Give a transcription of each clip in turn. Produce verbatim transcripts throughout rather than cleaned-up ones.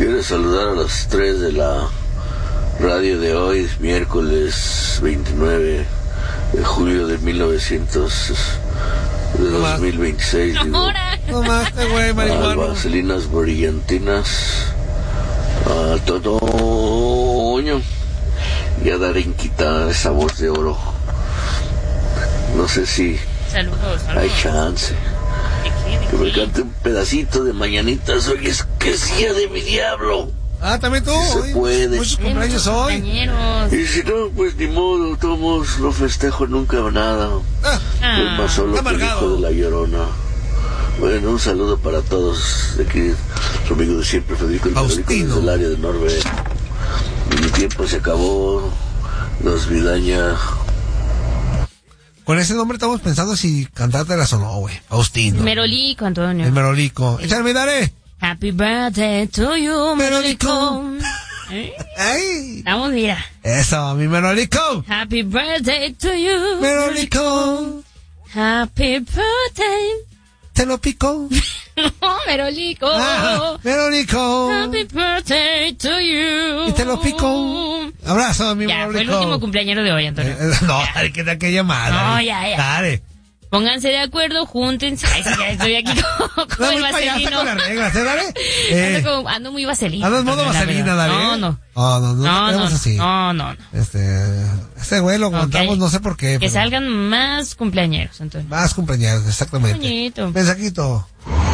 Quiero saludar a las tres de la radio de hoy, miércoles veintinueve de julio de mil novecientos de dos mil veintiséis. Digo, no más, este güey, marihuano. A Vaselinas Brillantinas, a Totoño y a Darinquita de Sabor de Oro. No sé si saludos, saludos. hay chance que me cante un pedacito de mañanitas. Hoy es que es día de mi diablo. Ah, también tú. Si se puede. Muchos cumpleaños hoy. Y si no, pues ni modo, todos no festejo nunca nada. Ah, pues más solo que el hijo de la Llorona. Bueno, un saludo para todos de aquí, su amigo de siempre, Federico el Federico, desde el área de Norbe. Mi tiempo se acabó, los Vidaña. Con ese nombre estamos pensando si cantártelas o no, güey. Faustino. Merolico, Antonio. El Merolico. Échame, daré. Happy birthday to you, Merolico. ¿Eh? Ay. Vamos, mira. Eso, mi Merolico. Happy birthday to you, Merolico. Happy birthday. Te lo pico. No, Merolico. Ah, Merolico. Happy birthday to you. Y te lo pico. Abrazo, mi ya, Merolico. fue el último cumpleañero de hoy, Antonio. Eh, no, hay que dar que llamar. No, ya, ya. Dale. Pónganse de acuerdo, júntense. Ay, sí, ya estoy aquí con, con no, el muy vaselino. con las reglas, ¿eh, dale? Eh, ando, como, ando muy vaselina. Ando en modo vaselina, dale. No, no. No, no, no, no, no, así. no, no, no. Este, este güey lo aguantamos, okay. No sé por qué. Que pero... salgan más cumpleañeros, Antonio. Más cumpleaños, exactamente. Bonito. Mensajito.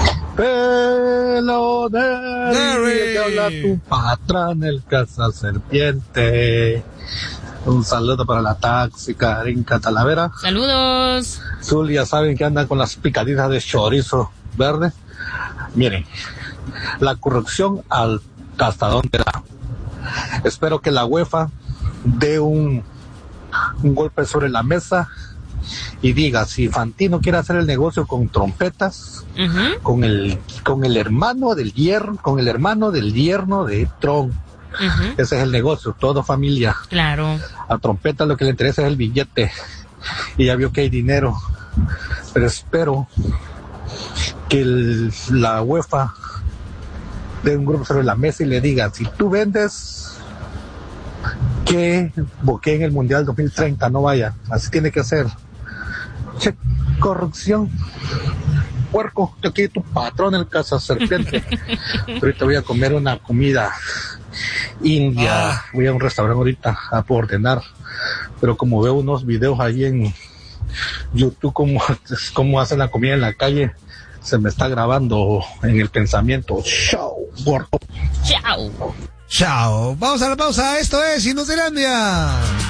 Pelo de que habla tu patrón, el caza serpiente. Un saludo para la taxi, Karinka Talavera. Saludos. Zul, ya saben que andan con las picaditas de chorizo verde. Miren, la corrupción al, hasta dónde da. Espero que la UEFA dé un, un golpe sobre la mesa y diga, si Fantino quiere hacer el negocio con trompetas, uh-huh. con el con el hermano del yerno, con el hermano del yerno de Trump. Uh-huh. Ese es el negocio, todo familia. Claro. A trompeta lo que le interesa es el billete. Y ya vio que hay dinero. Pero espero que el, la UEFA dé un grupo sobre la mesa y le diga, si tú vendes, que Boqué en el Mundial dos mil treinta no vaya. Así tiene que ser. Che, corrupción. Puerco, te aquí tu patrón, el caza serpiente. Ahorita voy a comer una comida india. Ah. Voy a un restaurante ahorita a ordenar, pero como veo unos videos ahí en YouTube como, como hacen la comida en la calle, se me está grabando en el pensamiento. Chao, gordo. Chao. Chao. Vamos a la pausa. Esto es Inutilandia.